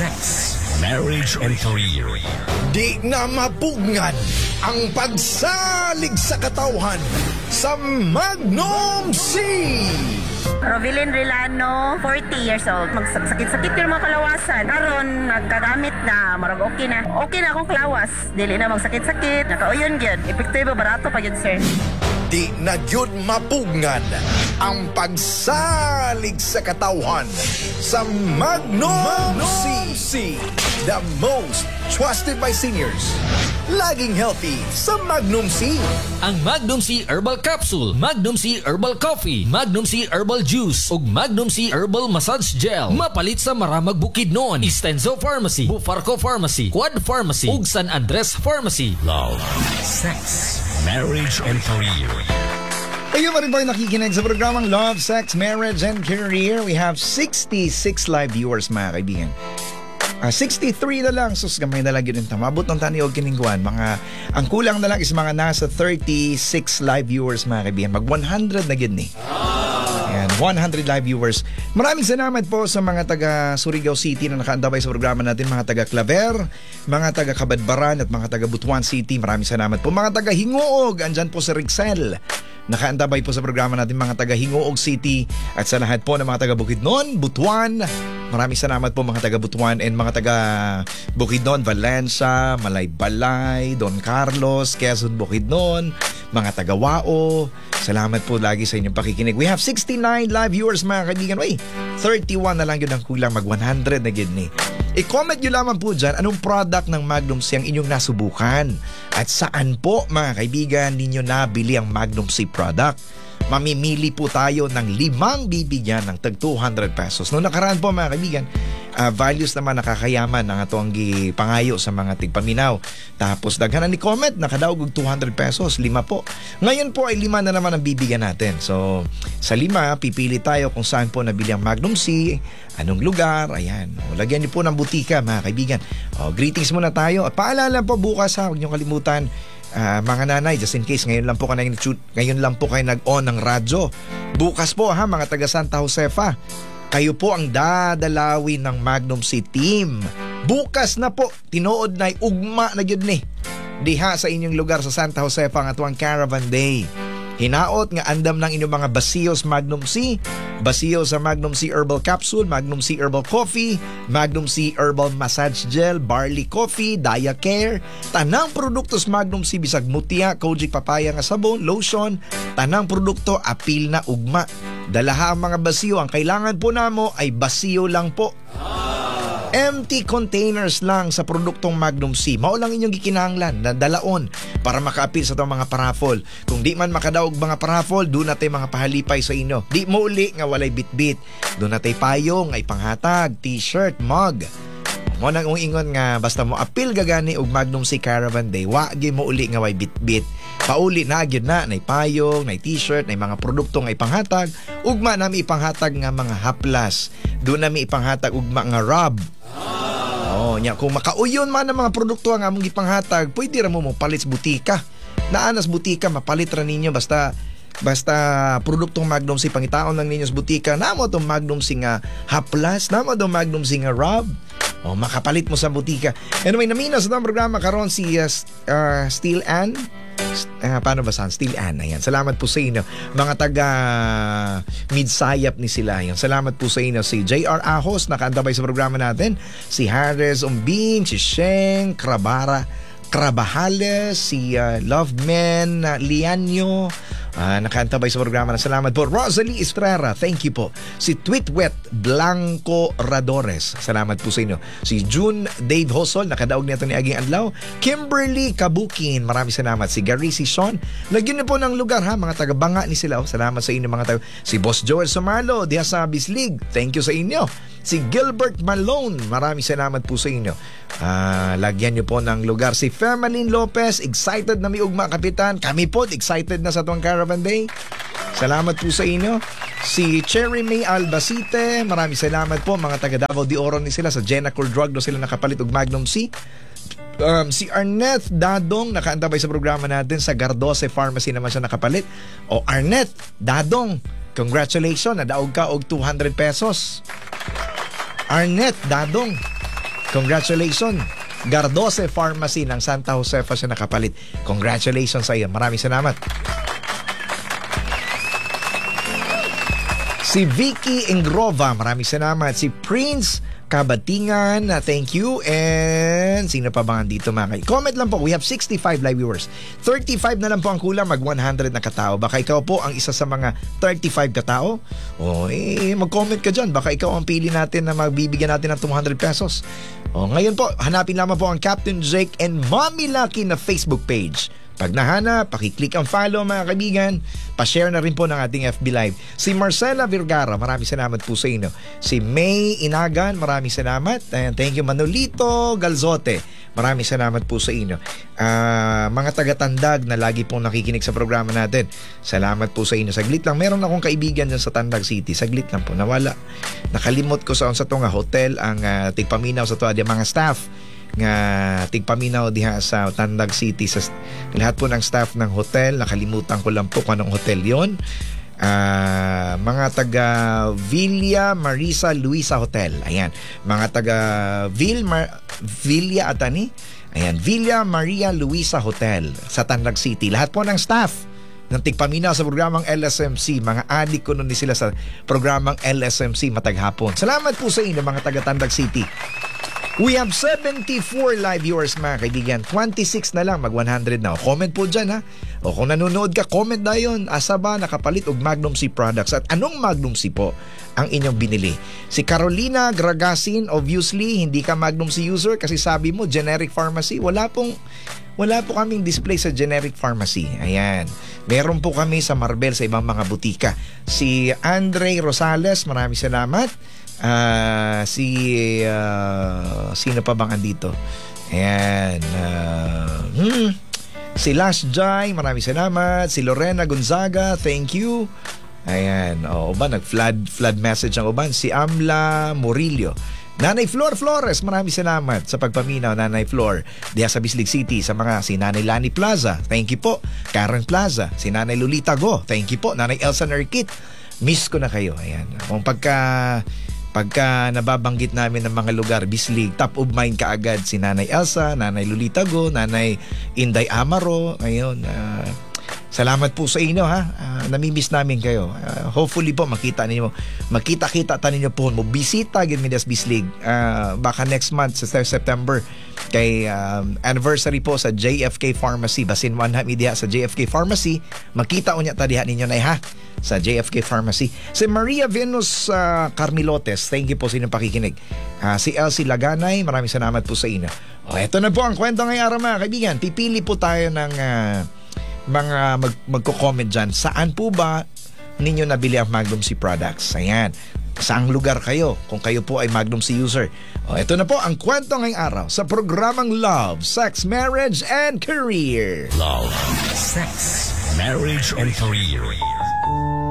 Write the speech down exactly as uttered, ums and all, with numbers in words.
sex, marriage, and career. Di na mapugnan ang pagsalig sa katawhan sa Magnum C. Rovilyn Rilano, forty years old. Magsakit-sakit yung mga kalawasan. Karon nagkadamit na, marag okay na. Okay na akong kalawas. Dili na magsakit-sakit. Nakauyon yun. Epektibo, barato pa yun, sir. Di na yun mapugnan ang pagsalig sa katawhan sa Magnum, Magnum C. The most trusted by seniors. Laging healthy sa Magnum C. Ang Magnum C Herbal Capsule, Magnum C Herbal Coffee, Magnum C Herbal Juice, ug Magnum C Herbal Massage Gel. Mapalit sa maramag Bukidnon, Estenzo Pharmacy, Bufarco Pharmacy, Quad Pharmacy, ug San Andres Pharmacy. Love, sex, marriage, and career. Kayo pa rin ba nakikinig sa programang Love, Sex, Marriage, and Career? We have sixty-six live viewers, mga kaibigan. Uh, sixty-three na lang. Sus, gamay na lang yun. Mabot ng tani o kiningguan. Mga, ang kulang na lang is mga nasa thirty-six live viewers, mga kaibigan. Mag one hundred na yun eh. Ayan, one hundred live viewers. Maraming salamat po sa mga taga Surigao City na nakaandabay sa programa natin. Mga taga Claver, mga taga Kabadbaran at mga taga Butuan City. Maraming salamat po. Mga taga Hingoog, andyan po si Rixel. Nakaantabay po sa programa natin mga taga Hingoog City at sa lahat po ng mga taga Bukidnon, Butuan. Maraming salamat po mga taga Butuan and mga taga Bukidnon, Valencia, Malaybalay, Don Carlos, Quezon, Bukidnon, mga taga Wao. Salamat po lagi sa inyong pakikinig. We have sixty-nine live viewers, mga kaibigan. Uy, thirty-one na lang yun ang kulang, mag one hundred na yun eh. I-comment nyo lamang po dyan anong product ng Magnum C ang inyong nasubukan at saan po, mga kaibigan, ninyo nabili ang Magnum C product. Mamimili po tayo ng limang bibigyan ng tag two hundred pesos. Noong nakaraan po, mga kaibigan, uh, values naman nakakayaman ang atong pangayo sa mga tigpaminaw. Tapos daghanan ni comment, nakadaog og two hundred pesos, lima po. Ngayon po ay lima na naman ang bibigyan natin. So, sa lima, pipili tayo kung saan po nabili ang Magnum C, anong lugar, ayan. O, lagyan niyo po ng butika, mga kaibigan. O, greetings muna tayo. At paalala po bukas ha, huwag niyo kalimutan, Uh, mga nanay, just in case ngayon lang po kayo ngayon lang po kayo nag-on ng radyo. Bukas po ha, mga taga Santa Josefa, kayo po ang dadalawin ng Magnum C team. Bukas na po, tinuod na ugma na yun ni diha sa inyong lugar sa Santa Josefa ang atuang Caravan Day. Hinaot nga andam ng inyong mga basiyos Magnum C, basiyo sa Magnum C Herbal Capsule, Magnum C Herbal Coffee, Magnum C Herbal Massage Gel, Barley Coffee, Daya Care, tanang produktos Magnum C bisag mutya, Kojic papaya nga sabon, lotion, tanang produkto apil na ugma. Dalaha ang mga basiyo, ang kailangan po namo ay basiyo lang po. Empty containers lang sa produktong Magnum C. Mao lang inyong gikinahanglan na dalaon para makaapil sa itong mga paraffol. Kung di man makadaog mga paraffol, doon natay mga pahalipay sa inyo. Di mo uli nga walay bitbit. Doon natay payong, ay panghatag, t-shirt, mug. Mo nang ingon nga basta mo apil gagani og Magnum C Caravan Day, wa gi mo uli nga way bitbit. Pauli na gyud na nay payong, nay t-shirt, nay mga produkto nga ipanghatag, ugma nami ipanghatag nga mga haplas. Doon nami ipanghatag ugma nga rub. Oh, nya kung makauyon man ang mga produkto nga among ipanghatag, pwede ra mo mo palit sa butika. Naanas butika mapalit ra ninyo basta basta produktong Magnum C pangitaon lang ninyo sa butika. Namo tong Magnum C nga haplas, namo tong Magnum C nga rub. Oh, makapalit mo sa butika. Anyway, namina sa itong programa karon si uh, uh, Steel Ann. Uh, paano ba saan? Steel Ann. Ayan. Salamat po sa inyo. Mga taga Midsayap ni sila. Ayan. Salamat po sa inyo. Si J R Ahos, nakaantabay sa programa natin. Si Harris Umbing, si Sheng Krabara, Krabahales, si uh, Loveman uh, Lianyo, uh, nakaantabay sa programa na. Salamat po. Rosalie Estrera, thank you po. Si Tweetwet Blanco Radores, salamat po sa inyo. Si June Dave Hosol, nakadaog nito ni Aging Adlaw. Kimberly Kabukin, maraming salamat. Si Gary, si Sean, lagyan niyo po ng lugar ha, mga taga-banga ni sila. Oh, salamat sa inyo mga taga. Si Boss Joel Somalo, diha sa Bislig, thank you sa inyo. Si Gilbert Malone, maraming salamat po sa inyo. Uh, lagyan niyo po ng lugar. Si Femalin Lopez, excited na mi ugma kapitan. Kami po excited na sa tuwang Caravan Day. Salamat po sa inyo. Si Cherry May Albacete, maraming salamat po. Mga taga Davao de Oro ni sila sa Genacor Drug do sila nakapalit og Magnum C. Um, si Arnett Dadong, nakaantabay sa programa natin sa Gardose Pharmacy naman siya nakapalit. O Arnett Dadong, congratulations, nadaog ka og two hundred pesos. Arnett Dadong, Congratulations. Gardose Pharmacy ng Santa Josefa siya nakapalit. Congratulations sa iyo. Maraming salamat. Si Vicky Ingrova, maraming salamat. Si Prince Kabatingan, uh, thank you. And sino pa ba dito mga kay? Comment lang po. We have sixty-five live viewers. thirty-five na lang po ang kulang, mag one hundred na katao. Baka ikaw po ang isa sa mga thirty-five katao. O eh, mag-comment ka dyan. Baka ikaw ang pili natin na magbibigyan natin ng two hundred pesos. O ngayon po, hanapin lamang po ang Captain Jake and Mommy Lucky na Facebook page. Pag nahanap, pakiclick ang follow mga kaibigan. Pa-share na rin po ng ating F B Live. Si Marcela Vergara, maraming salamat po sa inyo. Si May Inagan, maraming salamat. And thank you Manolito Galzote. Maraming salamat po sa inyo. Uh, mga taga-Tandag na lagi pong nakikinig sa programa natin. Salamat po sa inyo. Saglit lang, meron akong kaibigan dyan sa Tandag City. Saglit lang po, nawala. Nakalimot ko sa sa to nga hotel ang uh, tigpaminaw sa to ang mga staff nga tigpaminaw diha sa Tandag City. Sa lahat po ng staff ng hotel, nakalimutan ko lang po kung anong hotel yon. Uh, mga taga Villa Marisa Luisa Hotel. Ayan. Mga taga Vil Mar- Villa Atani. Ayan, Villa Maria Luisa Hotel sa Tandag City. Lahat po ng staff ng tigpaminaw sa programang L S M C. Mga adik ko nun ni sila sa programang L S M C mataghapon. Salamat po sa inyo mga taga Tandag City. We have seventy-four live viewers mga kaibigan. twenty-six na lang, mag one hundred na. O, comment po dyan ha. O kung nanonood ka, comment na yun. Asa ba nakapalit og Magnum C products? At anong Magnum C po ang inyong binili? Si Carolina Gragasin, obviously, hindi ka Magnum C user kasi sabi mo, generic pharmacy. Wala pong, wala po kaming display sa generic pharmacy. Ayan. Meron po kami sa Marbel sa ibang mga butika. Si Andre Rosales, maraming salamat. Uh, si uh, sino pa bang andito? Ayan. Uh, hmm, si Last Jai, maraming salamat. Si Lorena Gonzaga, thank you. Ayan. O, ba, nag-flood flood message ang uban. Si Amla Murillo. Nanay Flor Flores, maraming salamat sa pagpaminaw, Nanay Flor. Diya sa Bislig City, sa mga si Nanay Lani Plaza, thank you po. Karen Plaza, si Nanay Lolita Go, thank you po. Nanay Elsa Narkit, miss ko na kayo. Ayan. Kung pagka Pagka nababanggit namin ng mga lugar, Bislig, top of mind kaagad si Nanay Elsa, Nanay Lolita Go, Nanay Inday Amaro. Ayun, uh, salamat po sa inyo ha. Uh, namimiss namin kayo. Uh, hopefully po makita ninyo, makita-kita ta ninyo po mo bisita gid mi das Bislig. Uh, baka next month sa September kay um, anniversary po sa J F K Pharmacy. Basin one ha media sa J F K Pharmacy. Makita unya ta diha ninyo nay ha sa J F K Pharmacy. Si Maria Venus uh, Carmilotes, thank you po sa inyong pakikinig. Uh, si Elsie Laganay, maraming salamat po sa inyo. O, eto na po ang kwento ngayong araw mga kaibigan. Pipili po tayo ng uh, mga mag, magko-comment dyan. Saan po ba ninyo nabili ang Magnum C products? Ayan. Saang lugar kayo kung kayo po ay Magnum C user? O, eto na po ang kwento ngayong araw sa programang Love, Sex, Marriage, and Career. Love, Sex, Marriage, and Career.